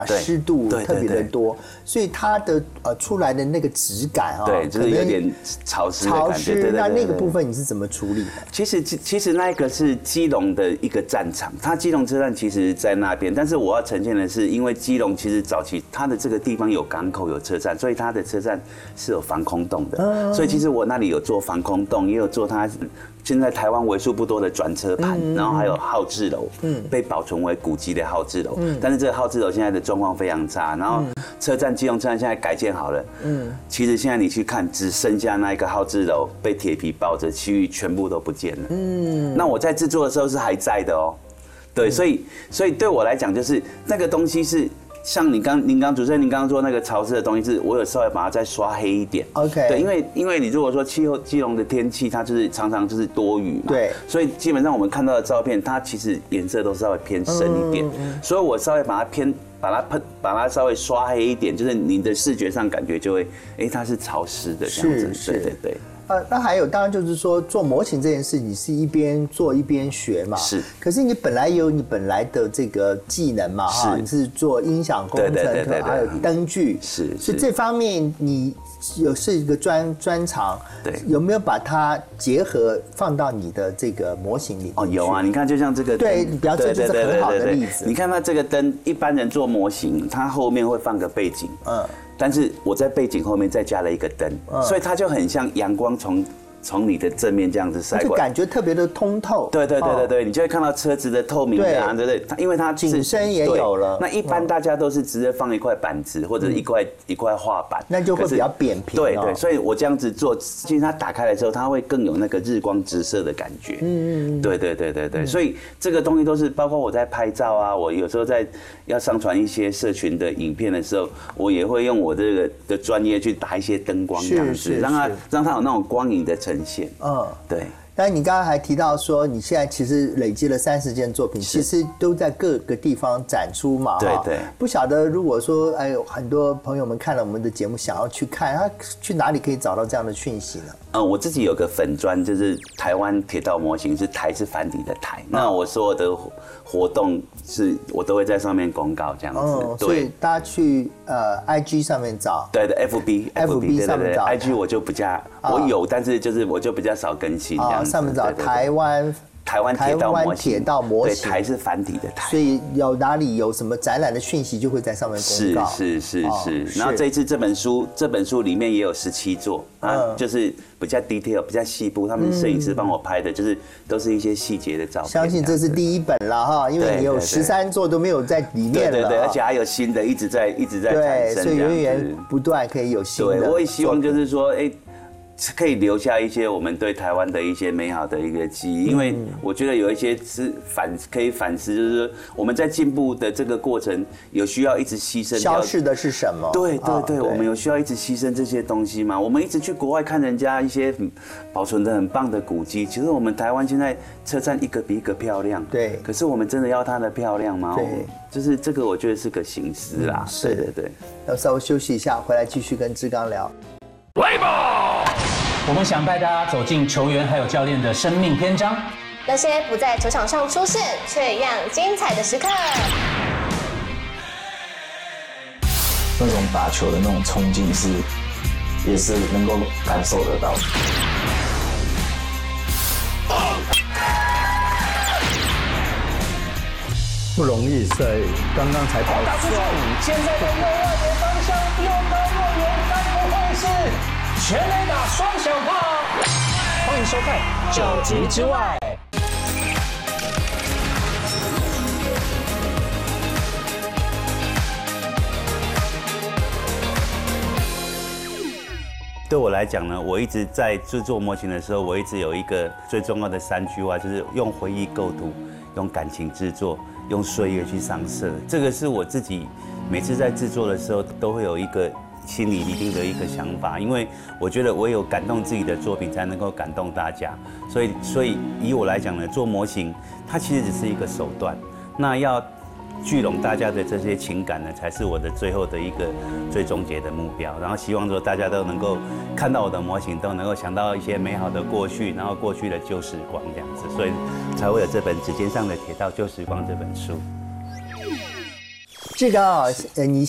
湿度特别的多，所以它的出来的那个质感对，就是有点潮湿的感觉。对， 那个部分你是怎么处理的？ 其实那个是基隆的一个战场，它基隆车站其实在那边，但是我要呈现的是，因为基隆其实早期它的这个地方有港口有车站，所以它的车站是有防空洞的，所以其实我那里有做防空洞，也有做它现在台湾为数不多的转车盘，然后还有号志楼，被保存为古迹的号志楼，但是这个号志楼现在的状况非常差，然后车站基隆车站现在改建好了，其实现在你去看，只剩下那一个号志楼被铁皮包着，其余全部都不见了。那我在制作的时候是还在的哦，对，所以对我来讲，就是那个东西是。像您刚主持人您刚刚说那个潮湿的东西，是我有稍微把它再刷黑一点。 OK。 对，因为你如果说基隆的天气，它就是常常就是多雨嘛。 对。 所以基本上我们看到的照片，它其实颜色都稍微偏深一点。所以我稍微把它稍微刷黑一点，就是你的视觉上感觉就会，它是潮湿的这样子。 是。 对。 那还有，当然就是说做模型这件事，你是一边做一边学嘛。 是。 可是你本来有你本来的这个技能嘛，哈，你是做音响工程，还有灯具， 是。 所以这方面你是一个专长， 对， 有没有把它结合放到你的这个模型里？ 有啊，你看就像这个， 对，比方这就是很好的例子。 你看它这个灯，一般人做模型，它后面会放个背景，但是我在背景后面再加了一个灯，所以它就很像阳光从你的正面这样子晒过来， 就感觉特别的通透。 对，你就会看到车子的透明的啊，对不对？因为它景深也有了。 那一般大家都是直接放一块板子或者一块画板， 那就会比较扁平。 对，所以我这样子做，其实它打开来之后，它会更有那个日光直射的感觉。对，所以这个东西都是包括我在拍照啊，我有时候在要上传一些社群的影片的时候，我也会用我这个的专业去打一些灯光这样子，让它有那种光影的呈现。对。 但你刚刚还提到说，你现在其实累积了30件作品，其实都在各个地方展出嘛。 对。 不晓得如果说很多朋友们看了我们的节目，想要去看，他去哪里可以找到这样的讯息呢？ 我自己有个粉专，就是台湾铁道模型，台是繁体的台。那我所有的活动我都会在上面公告这样子。 所以大家去IG 上面找。 对，FB 上面找。 IG 我就比较我有，但是就是我就比较少更新这样子。 上面找台湾铁道模型， 对，台是繁体的台， 所以有哪里有什么展览的讯息，就会在上面公告。 是。然后这一次这本书里面也有17座，就是比较 detail 比较细部，他们摄影师帮我拍的，就是都是一些细节的照片。 相信这是第一本了哈，因为你有13座都没有在里面了。 对，而且还有新的一直在产生， 所以源源不断可以有新的。 对，我也希望就是说，可以留下一些我们对台湾的一些美好的一个记忆，因为我觉得有一些是可以反思，就是说我们在进步的这个过程，有需要一直牺牲消逝的是什么？ 对，我们有需要一直牺牲这些东西吗？我们一直去国外看人家一些保存的很棒的古迹，其实我们台湾现在车站一个比一个漂亮， 对， 可是我们真的要它的漂亮吗？ 对， 就是这个我觉得是个形式啦。对。 要稍微休息一下，回来继续跟志刚聊。 来吧！我们想带大家走进球员还有教练的生命篇章， 那些不在球场上出现却一样精彩的时刻。 那种打球的那种冲劲也是能够感受得到的。 不容易，在刚刚才跑打出去，现在的右外野方向又高又远，该不会是全垒打双响炮？欢迎收看《九级之外》。 对我来讲呢，我一直在制作模型的时候，我一直有一个最重要的3句话，就是用回忆构图，用感情制作，用岁月去上色。这个是我自己每次在制作的时候都会有一个心里一定的一个想法，因为我觉得唯有感动自己的作品才能够感动大家。所以以我来讲呢，做模型它其实只是一个手段，那要聚拢大家的这些情感呢，才是我的最后的一个最终结的目标。然后希望说大家都能够看到我的模型，都能够想到一些美好的过去，然后过去的旧时光这样子，所以才会有这本《指尖上的铁道旧时光》这本书。 志刚啊，你